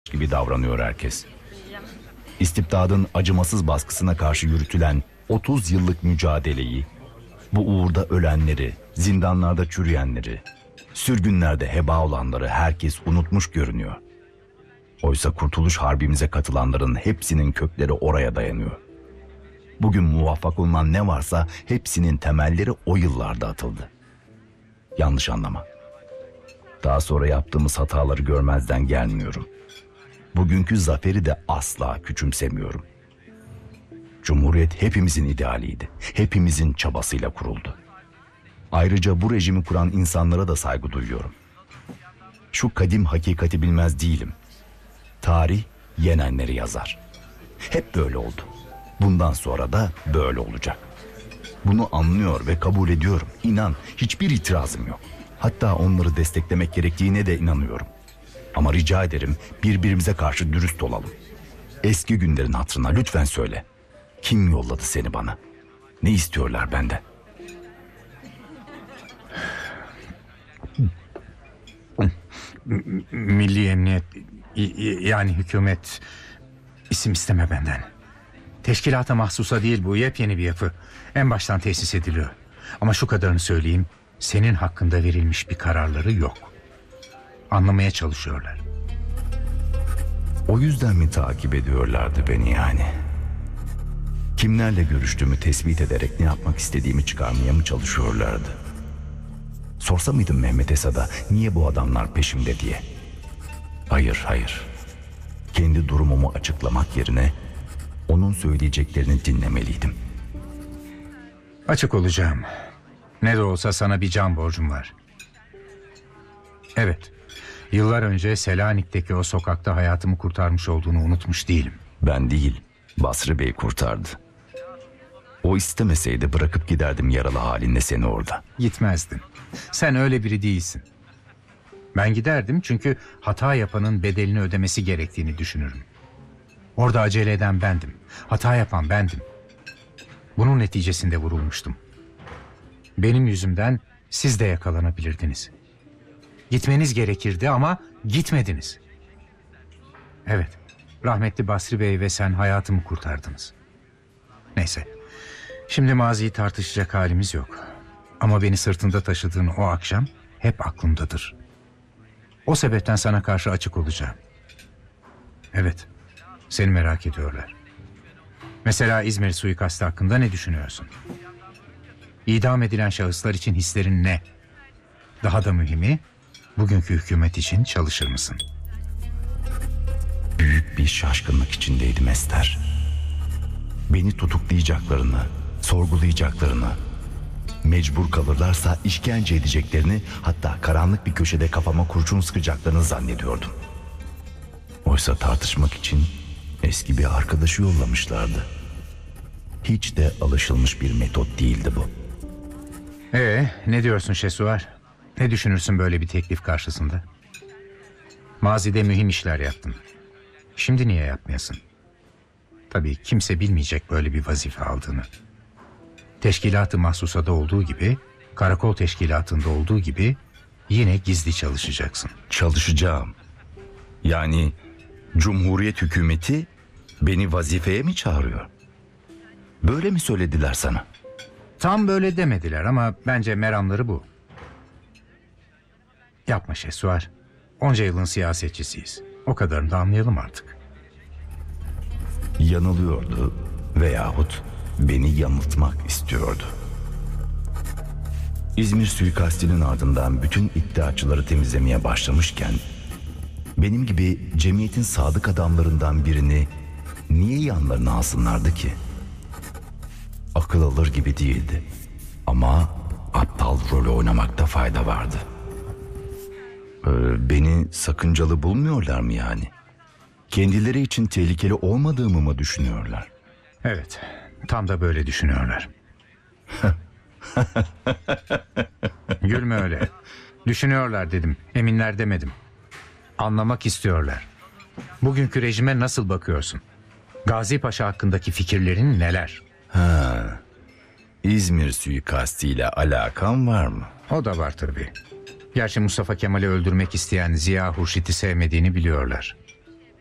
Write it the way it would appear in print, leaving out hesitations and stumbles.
gibi davranıyor herkes. İstibdadın acımasız baskısına karşı yürütülen 30 yıllık mücadeleyi, bu uğurda ölenleri, zindanlarda çürüyenleri, sürgünlerde heba olanları herkes unutmuş görünüyor. Oysa Kurtuluş Harbimize katılanların hepsinin kökleri oraya dayanıyor. Bugün muvaffak olunan ne varsa hepsinin temelleri o yıllarda atıldı. Yanlış anlama. Daha sonra yaptığımız hataları görmezden gelmiyorum. Bugünkü zaferi de asla küçümsemiyorum. Cumhuriyet hepimizin idealiydi. Hepimizin çabasıyla kuruldu. Ayrıca bu rejimi kuran insanlara da saygı duyuyorum. Şu kadim hakikati bilmez değilim. Tarih yenenleri yazar. Hep böyle oldu. Bundan sonra da böyle olacak. Bunu anlıyor ve kabul ediyorum. İnan, hiçbir itirazım yok. Hatta onları desteklemek gerektiğine de inanıyorum. Ama rica ederim birbirimize karşı dürüst olalım. Eski günlerin hatırına lütfen söyle. Kim yolladı seni bana? Ne istiyorlar benden? Milli Emniyet, yani hükümet isim isteme benden. Teşkilata mahsusa değil, bu yepyeni bir yapı. En baştan tesis ediliyor. Ama şu kadarını söyleyeyim, senin hakkında verilmiş bir kararları yok. Anlamaya çalışıyorlar. O yüzden mi takip ediyorlardı beni yani? Kimlerle görüştüğümü tespit ederek ne yapmak istediğimi çıkarmaya mı çalışıyorlardı? Sorsa mıydım Mehmet Esad'a niye bu adamlar peşimde diye? Hayır. Kendi durumumu açıklamak yerine onun söyleyeceklerini dinlemeliydim. Açık olacağım. Ne de olsa sana bir can borcum var. Evet, yıllar önce Selanik'teki o sokakta hayatımı kurtarmış olduğunu unutmuş değilim. Ben değil, Basri Bey kurtardı. O istemeseydi bırakıp giderdim yaralı halinde seni orada. Gitmezdin. Sen öyle biri değilsin. Ben giderdim çünkü hata yapanın bedelini ödemesi gerektiğini düşünürüm. Orada acele eden bendim. Hata yapan bendim. Bunun neticesinde vurulmuştum. Benim yüzümden siz de yakalanabilirdiniz. Gitmeniz gerekirdi ama gitmediniz. Evet, rahmetli Basri Bey ve sen hayatımı kurtardınız. Neyse, şimdi maziyi tartışacak halimiz yok. Ama beni sırtında taşıdığın o akşam hep aklımdadır. O sebepten sana karşı açık olacağım. Evet, seni merak ediyorlar. Mesela İzmir suikastı hakkında ne düşünüyorsun? İdam edilen şahıslar için hislerin ne? Daha da mühimi, bugünkü hükümet için çalışır mısın? Büyük bir şaşkınlık içindeydim Ester. Beni tutuklayacaklarını, sorgulayacaklarını, mecbur kalırlarsa işkence edeceklerini, hatta karanlık bir köşede kafama kurşun sıkacaklarını zannediyordum. Oysa tartışmak için eski bir arkadaşı yollamışlardı. Hiç de alışılmış bir metot değildi bu. Ne diyorsun Şesuar? Ne düşünürsün böyle bir teklif karşısında? Mazide mühim işler yaptın. Şimdi niye yapmayasın? Tabii kimse bilmeyecek böyle bir vazife aldığını. Teşkilat-ı Mahsusa'da olduğu gibi, karakol teşkilatında olduğu gibi yine gizli çalışacaksın. Çalışacağım. Yani Cumhuriyet hükümeti beni vazifeye mi çağırıyor? Böyle mi söylediler sana? Tam böyle demediler ama bence meramları bu. Yapma Şesuar. Onca yılın siyasetçisiyiz. O kadarını da anlayalım artık. Yanılıyordu veyahut beni yanıltmak istiyordu. İzmir suikastinin ardından bütün iddiaçıları temizlemeye başlamışken benim gibi cemiyetin sadık adamlarından birini niye yanlarına alsınlardı ki? Akıl alır gibi değildi. Ama aptal rolü oynamakta fayda vardı. Beni sakıncalı bulmuyorlar mı yani? Kendileri için tehlikeli olmadığımı mı düşünüyorlar? Evet, tam da böyle düşünüyorlar. Gülme öyle. Düşünüyorlar dedim, eminler demedim. Anlamak istiyorlar. Bugünkü rejime nasıl bakıyorsun? Gazi Paşa hakkındaki fikirlerin neler? İzmir suikastiyle alakan var mı? O da var tabii. Gerçi Mustafa Kemal'i öldürmek isteyen Ziya Hurşit'i sevmediğini biliyorlar.